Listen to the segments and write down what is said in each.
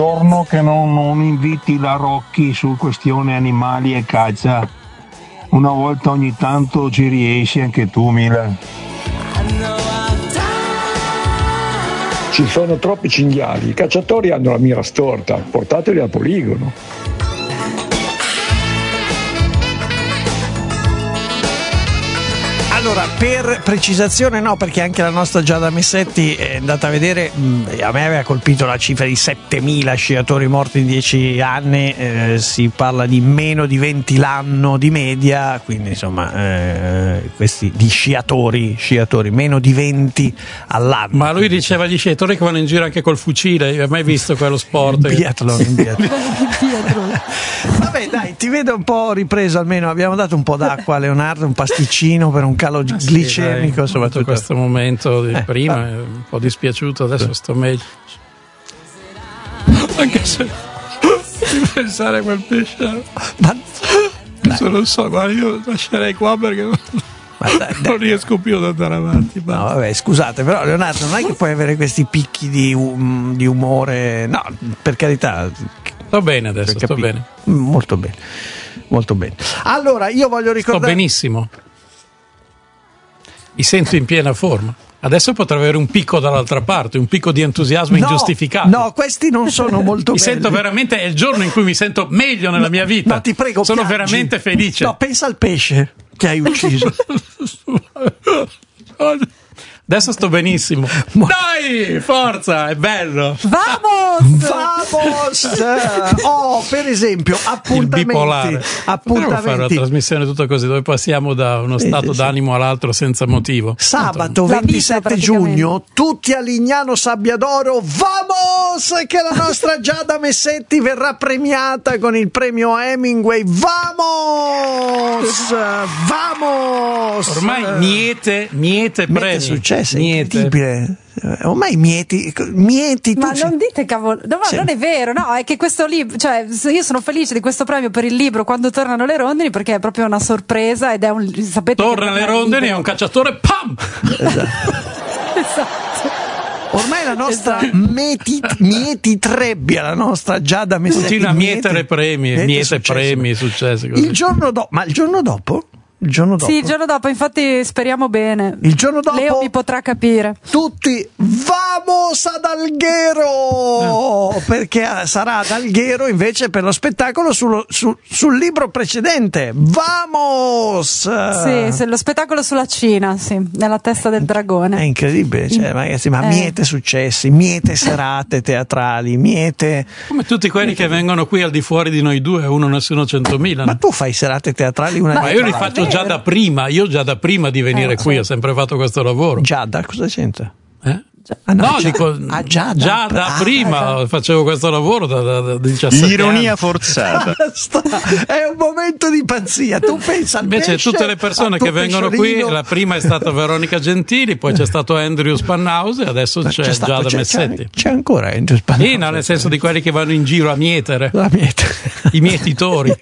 Giorno che non inviti la Rocchi su questione animali e caccia. Una volta ogni tanto ci riesci anche tu, Mila. Ci sono troppi cinghiali, i cacciatori hanno la mira storta, portateli al poligono. Allora, per precisazione no, perché anche la nostra Giada Messetti è andata a vedere, a me aveva colpito la cifra di 7.000 sciatori morti in 10 anni, si parla di meno di 20 l'anno di media, quindi insomma questi di sciatori, meno di 20 all'anno. Ma lui diceva gli sciatori che vanno in giro anche col fucile, io ho mai visto quello sport? Biathlon. Vabbè dai, ti vedo un po' ripreso, almeno abbiamo dato un po' d'acqua a Leonardo, un pasticcino per un calo glicemico, soprattutto questo momento di prima è un po' dispiaciuto, adesso sto meglio, anche se pensare a quel pesce, ma non so, guarda, io lascerei qua perché non riesco più ad andare avanti. No, vabbè, scusate, però Leonardo non è che puoi avere questi picchi di umore, no, per carità. Sto bene adesso, sto bene. Molto bene, molto bene. Allora, io voglio ricordare... Sto benissimo. Mi sento in piena forma. Adesso potrei avere un picco dall'altra parte, un picco di entusiasmo ingiustificato. No, questi non sono molto belli. Mi sento veramente, è il giorno in cui mi sento meglio nella mia vita. No, ti prego, sono piangi. Veramente felice. No, pensa al pesce che hai ucciso. Adesso sto benissimo. Dai, forza, è bello. Vamos! Oh, per esempio, appuntamenti. Potremmo fare una trasmissione tutta così, dove passiamo da uno stato d'animo all'altro senza motivo. Sabato 27 giugno, tutti a Lignano Sabbiadoro. Vamos! Che la nostra Giada Messetti verrà premiata con il premio Hemingway. Vamos! Vamos! Ormai niente premi. È successo, è incredibile. Ormai mieti ma non dite cavolo, no, sì. Non è vero, no, è che questo libro, cioè io sono felice di questo premio per il libro Quando tornano le rondini, perché è proprio una sorpresa ed è sapete, tornano le rondini, è un cacciatore, pam. Esatto. Ormai la nostra mieti trebbia, la nostra Giada Messetti continua a mietere premi, successi così. Il giorno dopo? Sì, il giorno dopo, infatti speriamo bene. Il giorno dopo Leo mi potrà capire. Tutti vamos ad Alghero, perché sarà ad Alghero invece per lo spettacolo sul libro precedente. Vamos! Sì, lo spettacolo sulla Cina, sì, nella testa del dragone. È incredibile, cioè, ragazzi, ma miete successi, miete serate teatrali, miete... Come tutti quelli che vengono qui al di fuori di noi due, uno nessuno 100.000. Ma tu fai serate teatrali ma io li faccio già da prima, di venire qui, ho sempre fatto questo lavoro. Giada, cosa c'entra? Giada prima facevo questo lavoro da 17 Ironia anni. forzata. È un momento di pazzia. Tu pensa al invece pesce, tutte le persone che vengono qui, la prima è stata Veronica Gentili, poi c'è stato Andrew Spannhouse e adesso c'è Giada Messetti. C'è ancora Andrew Spannhouse. Sì, no, nel senso di quelli che vanno in giro a mietere. I mietitori.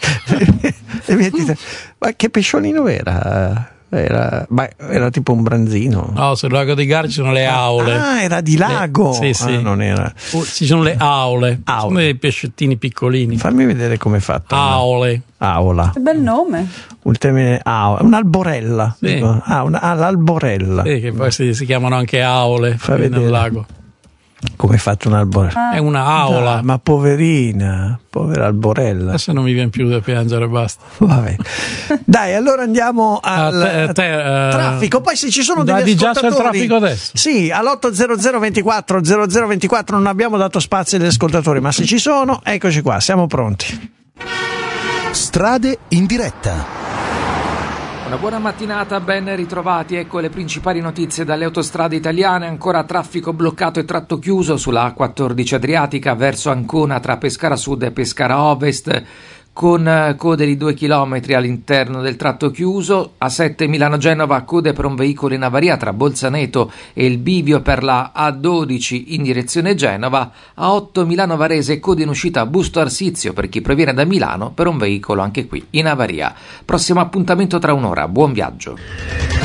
Ma che pesciolino era? Era tipo un branzino. No, sul lago di Garda ci sono le aule. Ah, era di lago. Sì. Non era. Ci sono le aule. Sono dei pescettini piccolini. Fammi vedere come è fatto. Aula. Che bel nome. Il termine un'alborella. Sì. Dico. L'alborella. Sì, che poi si chiamano anche aule nel lago. Come è fatto un'alborella? È una aula. Ma povera alborella. Adesso non mi viene più da piangere, basta. Vabbè. Dai, allora andiamo al traffico. Poi se ci sono degli ascoltatori, già c'è il traffico adesso. Sì, all'800 24 0024 non abbiamo dato spazio agli ascoltatori, ma se ci sono, eccoci qua, siamo pronti. Strade in diretta. Una buona mattinata, ben ritrovati. Ecco le principali notizie dalle autostrade italiane. Ancora traffico bloccato e tratto chiuso sulla A14 Adriatica verso Ancona tra Pescara Sud e Pescara Ovest, con code di 2 km all'interno del tratto chiuso. A7 Milano-Genova, code per un veicolo in avaria tra Bolzaneto e il bivio per la A12 in direzione Genova. A8 Milano-Varese, code in uscita a Busto Arsizio per chi proviene da Milano per un veicolo anche qui in avaria. Prossimo appuntamento tra un'ora, buon viaggio.